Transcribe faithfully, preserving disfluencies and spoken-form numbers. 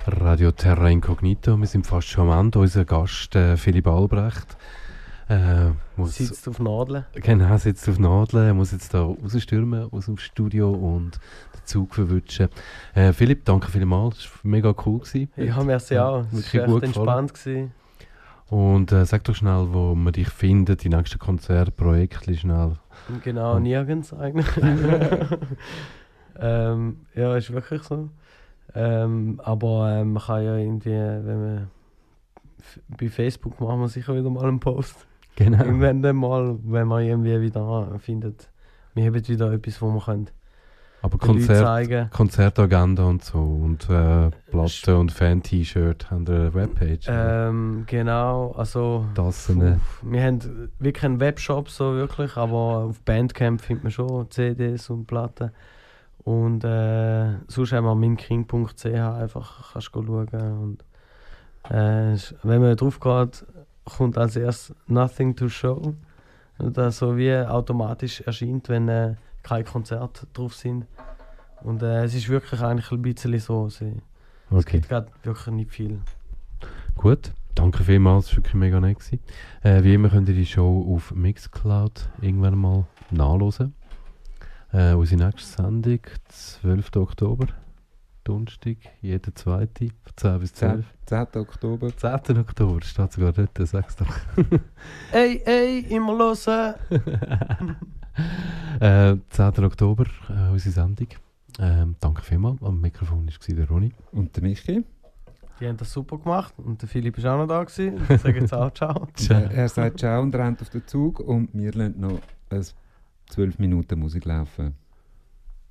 Radio Terra Incognito. Wir sind fast schon am Ende. Unser Gast äh, Philipp Albrecht äh, muss, sitzt auf Nadeln. Genau, sitzt auf Nadeln. Er muss jetzt da rausstürmen aus dem Studio und den Zug verwutschen. Äh, Philipp, danke vielmals. Das war mega cool gewesen. Ja, merci auch. Es war echt entspannt gewesen. Und äh, sag doch schnell, wo man dich findet, die nächsten Konzertprojekte schnell. Genau, und nirgends eigentlich. ähm, ja, ist wirklich so. Ähm, aber ähm, man kann ja irgendwie, wenn man f- bei Facebook machen wir sicher wieder mal einen Post. Genau. Irgendwann dann mal, wenn man irgendwie wieder findet, wir haben wieder etwas, wo wir können Aber den Leuten Konzert, zeigen. Konzertagenda und so und äh, Platte und Fan-T-Shirt haben eine Webpage. Ähm, genau, also Das puh, eine. wir haben wirklich einen Webshop so wirklich, aber auf Bandcamp findet man schon C Ds und Platten. Und äh, sonst haben wir minking punkt c h einfach kannst du schauen. Und, äh, wenn man drauf geht, kommt als erstes Nothing to Show. Und das so wie automatisch erscheint, wenn äh, keine Konzerte drauf sind. Und äh, es ist wirklich eigentlich ein bisschen so. Es Okay. gibt gerade wirklich nicht viel. Gut, danke vielmals, das war wirklich mega nett gewesen. Äh, wie immer könnt ihr die Show auf Mixcloud irgendwann mal nachhören. Äh, unsere nächste Sendung, zwölften Oktober, Donnerstag, jeder zweite, von zehn bis zwölf. zehnten Oktober. zehnten Oktober, steht sogar dort, sag's doch. Ey, ey, immer hören! äh, zehnten Oktober, äh, unsere Sendung. Ähm, danke vielmals, am Mikrofon war der Ronny. Und der Michi. Die haben das super gemacht und der Philipp war auch noch da gewesen. Ich sage jetzt auch ciao. Ciao. Er sagt ciao und rennt auf den Zug und wir lassen noch ein zwölf Minuten Musik laufen.